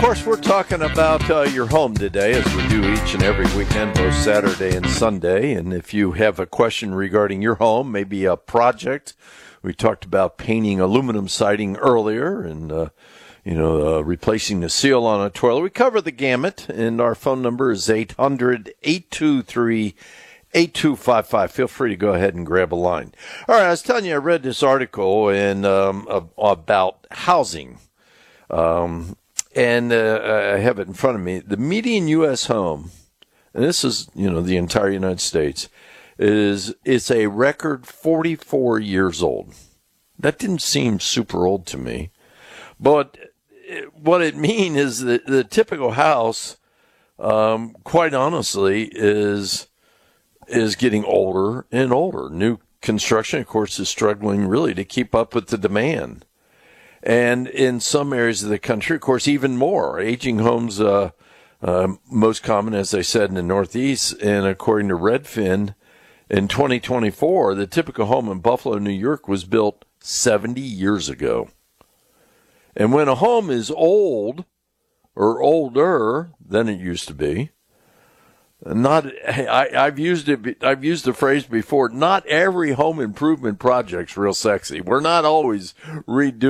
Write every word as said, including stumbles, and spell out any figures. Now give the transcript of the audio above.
Of course, we're talking about uh, your home today, as we do each and every weekend, both Saturday and Sunday. And if you have a question regarding your home, maybe a project, we talked about painting aluminum siding earlier and, uh, you know, uh, replacing the seal on a toilet. We cover the gamut, and our phone number is eight hundred, eight two three, eight two five five. Feel free to go ahead and grab a line. All right, I was telling you, I read this article in, um, about housing. Um And uh, I have it in front of me. The median U S home, and this is, you know, the entire United States, is it's a record forty-four years old. That didn't seem super old to me. But it, what it means is that the typical house, um, quite honestly, is is getting older and older. New construction, of course, is struggling really to keep up with the demand. And in some areas of the country, of course, even more. Aging homes, uh, uh, most common, as I said, in the Northeast. And according to Redfin, in twenty twenty-four, the typical home in Buffalo, New York, was built seventy years ago. And when a home is old or older than it used to be, not I, I've used it. I've used the phrase before. Not every home improvement project's real sexy. We're not always redoing